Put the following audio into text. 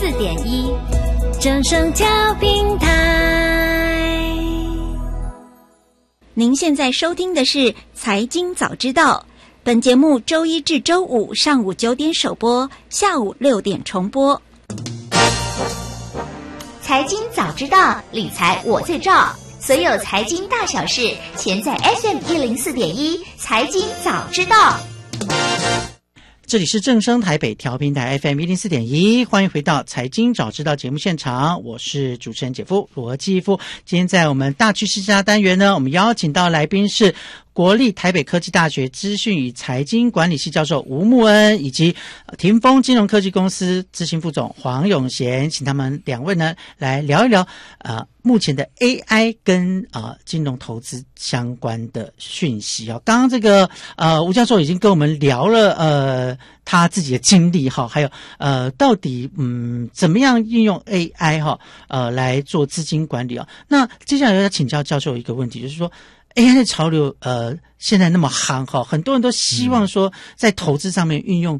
104.1正声调频台。 您现在收听的是财经早知道，本节目周一至周五上午9点首播，下午6点重播。 财经早知道，理财我最照，所有财经大小事，全在 FM104.1财经早知道。 这里是正声台北调频台 FM104.1，欢迎回到财经早知道节目现场，我是主持人姐夫罗继夫。今天在我们大趋势家单元呢，我们邀请到来宾是国立台北科技大学资讯与财经管理系教授吴慕恩，以及霆锋金融科技公司执行副总黄永贤，请他们两位呢来聊一聊目前的 AI 跟金融投资相关的讯息啊。刚刚这个吴教授已经跟我们聊了他自己的经历哈，还有到底怎么样运用 AI 哈来做资金管理啊。那接下来要请教教授一个问题，就是说AI 的潮流现在那么夯哈，很多人都希望说在投资上面运用